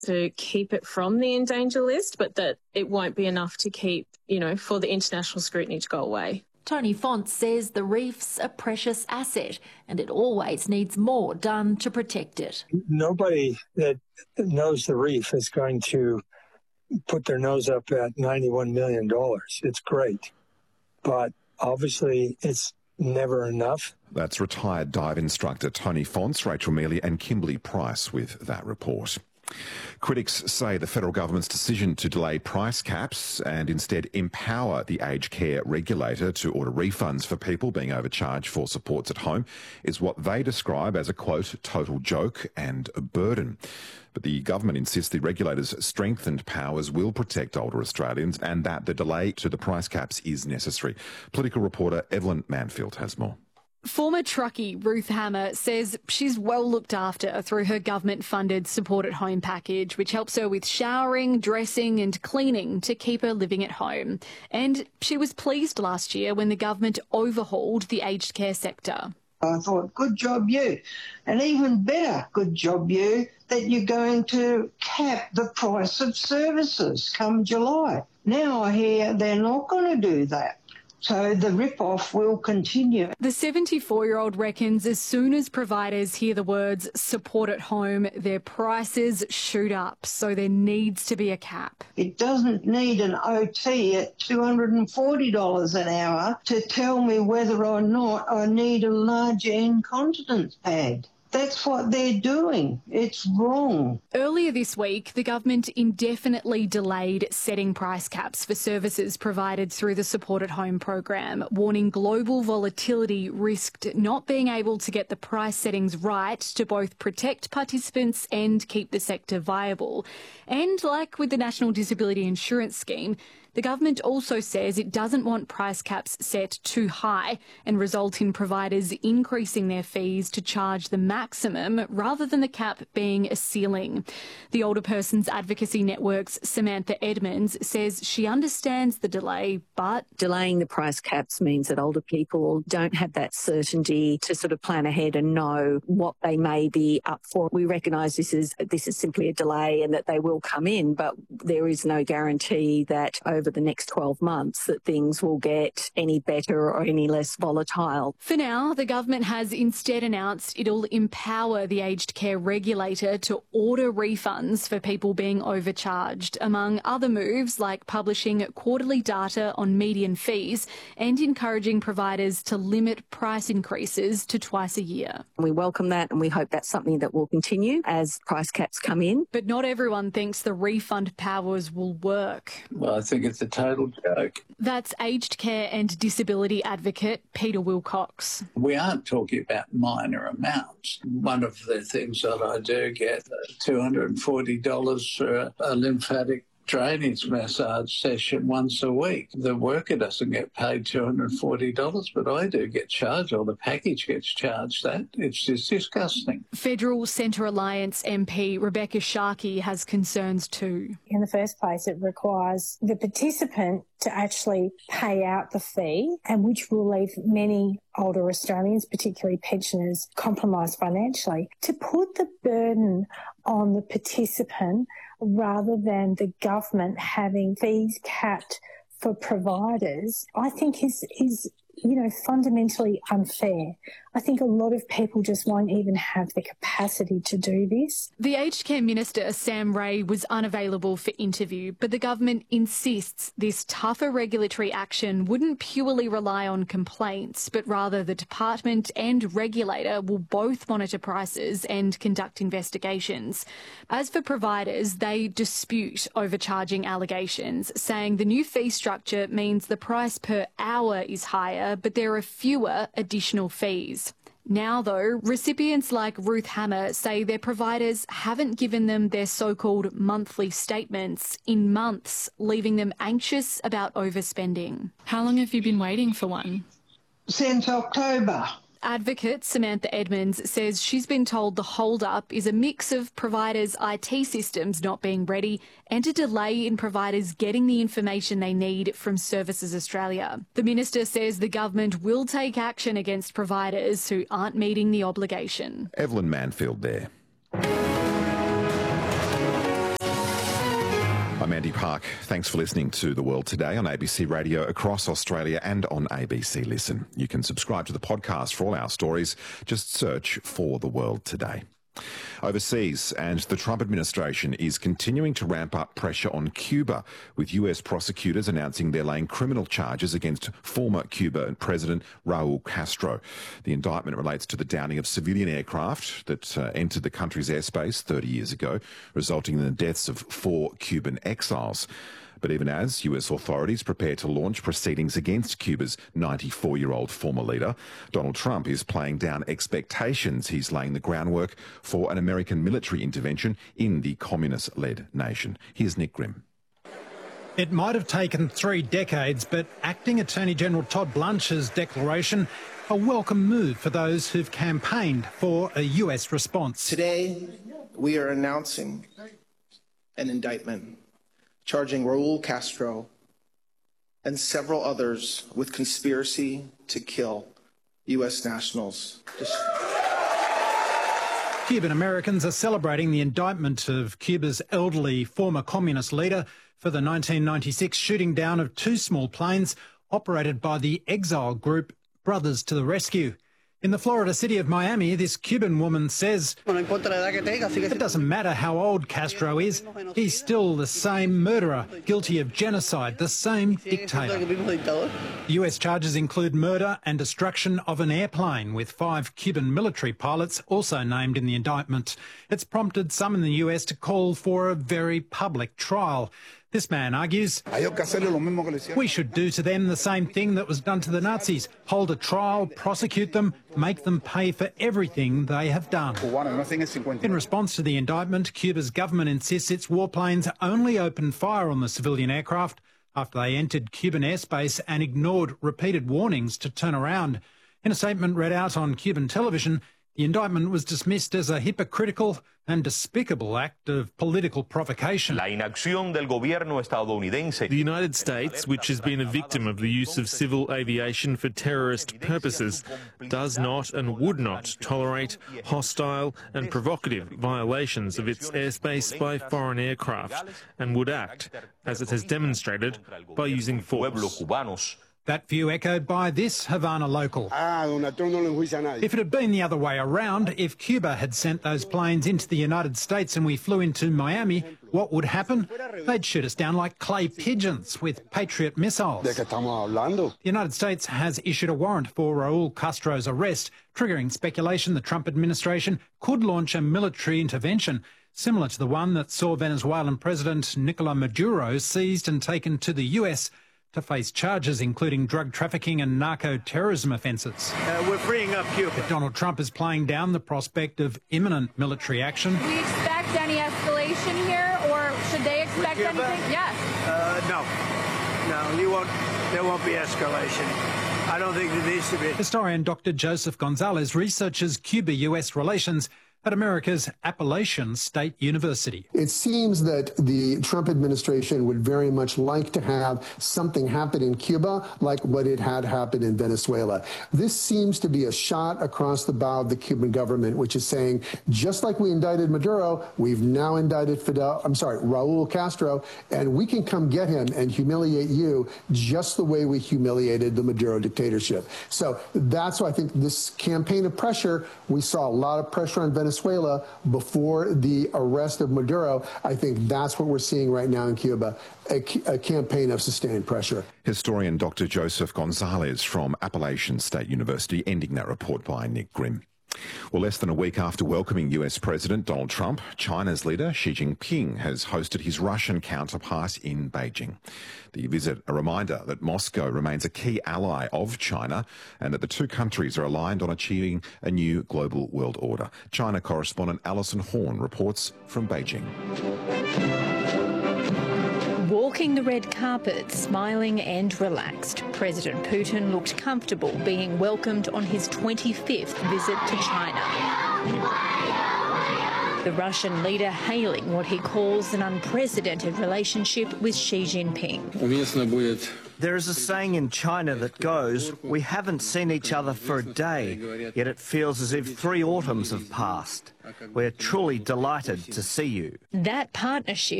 to keep it from the in danger list, but that it won't be enough to keep, for the international scrutiny to go away. Tony Font says the reef's a precious asset and it always needs more done to protect it. Nobody that knows the reef is going to put their nose up at $91 million. It's great, but obviously it's never enough. That's retired dive instructor Tony Fonts, Rachel Mealy and Kimberly Price with that report. Critics say the federal government's decision to delay price caps and instead empower the aged care regulator to order refunds for people being overcharged for supports at home is what they describe as a, quote, total joke and a burden. But the government insists the regulator's strengthened powers will protect older Australians and that the delay to the price caps is necessary. Political reporter Evelyn Manfield has more. Former truckie Ruth Hammer says she's well looked after through her government-funded Support at Home package, which helps her with showering, dressing and cleaning to keep her living at home. And she was pleased last year when the government overhauled the aged care sector. I thought, good job you. And even better, good job you, that you're going to cap the price of services come July. Now I hear they're not going to do that. So the rip-off will continue. The 74-year-old reckons as soon as providers hear the words support at home, their prices shoot up. So there needs to be a cap. It doesn't need an OT at $240 an hour to tell me whether or not I need a larger incontinence pad. That's what they're doing. It's wrong. Earlier this week, the government indefinitely delayed setting price caps for services provided through the Support at Home program, warning global volatility risked not being able to get the price settings right to both protect participants and keep the sector viable. And like with the National Disability Insurance Scheme, the government also says it doesn't want price caps set too high and result in providers increasing their fees to charge the maximum rather than the cap being a ceiling. The Older Persons Advocacy Network's Samantha Edmonds says she understands the delay, but delaying the price caps means that older people don't have that certainty to sort of plan ahead and know what they may be up for. We recognise this is simply a delay and that they will come in, but there is no guarantee that over the next 12 months that things will get any better or any less volatile. For now, the government has instead announced it'll empower the aged care regulator to order refunds for people being overcharged, among other moves like publishing quarterly data on median fees and encouraging providers to limit price increases to twice a year. We welcome that and we hope that's something that will continue as price caps come in. But not everyone thinks the refund powers will work. Well, I think it's a total joke. That's aged care and disability advocate Peter Wilcox. We aren't talking about minor amounts. One of the things that I do get, $240 for a lymphatic drainage massage session once a week. The worker doesn't get paid $240, but I do get charged, or the package gets charged that. It's just disgusting. Federal Centre Alliance MP Rebecca Sharkey has concerns too. In the first place, it requires the participant to actually pay out the fee, and which will leave many older Australians, particularly pensioners, compromised financially. To put the burden on the participant rather than the government having fees capped for providers, I think is fundamentally unfair. I think a lot of people just won't even have the capacity to do this. The Aged Care Minister, Sam Ray, was unavailable for interview, but the government insists this tougher regulatory action wouldn't purely rely on complaints, but rather the department and regulator will both monitor prices and conduct investigations. As for providers, they dispute overcharging allegations, saying the new fee structure means the price per hour is higher, but there are fewer additional fees. Now, though, recipients like Ruth Hammer say their providers haven't given them their so-called monthly statements in months, leaving them anxious about overspending. How long have you been waiting for one? Since October. Advocate Samantha Edmonds says she's been told the hold-up is a mix of providers' IT systems not being ready and a delay in providers getting the information they need from Services Australia. The minister says the government will take action against providers who aren't meeting the obligation. Evelyn Manfield there. I'm Andy Park. Thanks for listening to The World Today on ABC Radio across Australia and on ABC Listen. You can subscribe to the podcast for all our stories. Just search for The World Today. Overseas, and the Trump administration is continuing to ramp up pressure on Cuba, with US prosecutors announcing they're laying criminal charges against former Cuban President Raul Castro. The indictment relates to the downing of civilian aircraft that entered the country's airspace 30 years ago, resulting in the deaths of 4 Cuban exiles. But even as US authorities prepare to launch proceedings against Cuba's 94-year-old former leader, Donald Trump is playing down expectations. He's laying the groundwork for an American military intervention in the communist-led nation. Here's Nick Grimm. It might have taken 3 decades, but Acting Attorney General Todd Blanche's declaration, a welcome move for those who've campaigned for a US response. Today, we are announcing an indictment charging Raul Castro and several others with conspiracy to kill U.S. nationals. Cuban Americans are celebrating the indictment of Cuba's elderly former communist leader for the 1996 shooting down of 2 small planes operated by the exile group Brothers to the Rescue. In the Florida city of Miami, this Cuban woman says it doesn't matter how old Castro is, he's still the same murderer, guilty of genocide, the same dictator. US charges include murder and destruction of an airplane, with 5 Cuban military pilots also named in the indictment. It's prompted some in the US to call for a very public trial. This man argues we should do to them the same thing that was done to the Nazis, hold a trial, prosecute them, make them pay for everything they have done. In response to the indictment, Cuba's government insists its warplanes only opened fire on the civilian aircraft after they entered Cuban airspace and ignored repeated warnings to turn around. In a statement read out on Cuban television, the indictment was dismissed as a hypocritical and despicable act of political provocation. The United States, which has been a victim of the use of civil aviation for terrorist purposes, does not and would not tolerate hostile and provocative violations of its airspace by foreign aircraft, and would act, as it has demonstrated, by using force. That view echoed by this Havana local. If it had been the other way around, if Cuba had sent those planes into the United States and we flew into Miami, what would happen? They'd shoot us down like clay pigeons with Patriot missiles. The United States has issued a warrant for Raul Castro's arrest, triggering speculation the Trump administration could launch a military intervention, similar to the one that saw Venezuelan President Nicolas Maduro seized and taken to the US to face charges including drug trafficking and narco-terrorism offences. We're freeing up Cuba. But Donald Trump is playing down the prospect of imminent military action. Do we expect any escalation here, or should they expect anything? Yes. No, there won't be escalation. I don't think there needs to be. Historian Dr. Joseph Gonzalez researches Cuba-US relations at America's Appalachian State University. It seems that the Trump administration would very much like to have something happen in Cuba like what it had happened in Venezuela. This seems to be a shot across the bow of the Cuban government, which is saying, just like we indicted Maduro, we've now indicted Raul Castro, and we can come get him and humiliate you just the way we humiliated the Maduro dictatorship. So that's why I think this campaign of pressure, we saw a lot of pressure on Venezuela before the arrest of Maduro. I think that's what we're seeing right now in Cuba, a campaign of sustained pressure. Historian Dr. Joseph Gonzalez from Appalachian State University, ending that report by Nick Grimm. Well, less than a week after welcoming US President Donald Trump, China's leader Xi Jinping has hosted his Russian counterpart in Beijing. The visit a reminder that Moscow remains a key ally of China and that the two countries are aligned on achieving a new global world order. China correspondent Alison Horn reports from Beijing. Walking the red carpet, smiling and relaxed, President Putin looked comfortable being welcomed on his 25th visit to China. The Russian leader hailing what he calls an unprecedented relationship with Xi Jinping. There is a saying in China that goes, we haven't seen each other for a day, yet it feels as if 3 autumns have passed. We're truly delighted to see you. That partnership